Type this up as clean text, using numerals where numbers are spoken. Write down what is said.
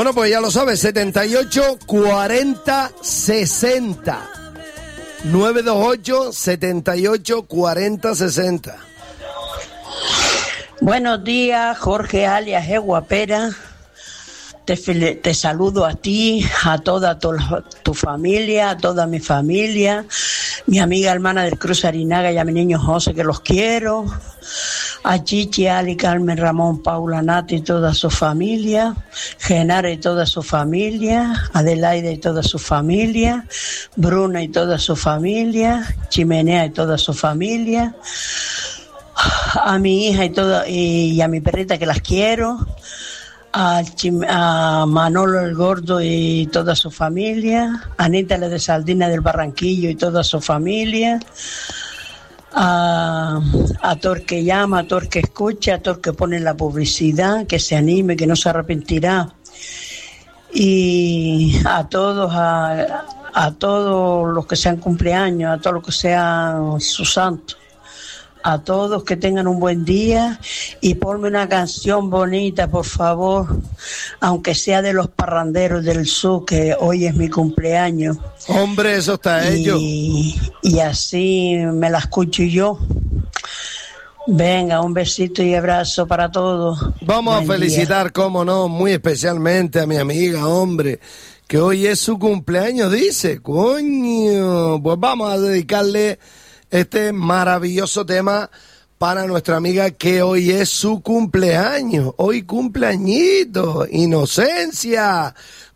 Bueno, pues ya lo sabes, 78 40 60. 928 78 40 60. Buenos días, Jorge alias Guapera. Te saludo a ti, a toda tu familia, a toda mi familia, mi amiga hermana del Cruz Arinaga y a mi niño José, que los quiero, a Chichi, Ali, Carmen, Ramón, Paula, Nati y toda su familia, Genaro y toda su familia, Adelaide y toda su familia, Bruna y toda su familia, Chimenea y toda su familia, a mi hija y a mi perrita que las quiero, a Manolo el Gordo y toda su familia, a Anita la de Saldina del Barranquillo y toda su familia, a Tor que llama, a Tor que escucha, a Tor que pone la publicidad, que se anime, que no se arrepentirá, y a todos los que sean cumpleaños, a todos los que sean sus santos, a todos que tengan un buen día, y ponme una canción bonita, por favor, aunque sea de los parranderos del sur, que hoy es mi cumpleaños. Hombre, eso está hecho. Y así me la escucho yo. Venga, un besito y abrazo para todos. Vamos a felicitar, cómo no, muy especialmente a mi amiga, hombre, que hoy es su cumpleaños, dice. Coño, pues vamos a dedicarle este maravilloso tema para nuestra amiga que hoy es su cumpleaños. Hoy cumpleañito, Inocencia.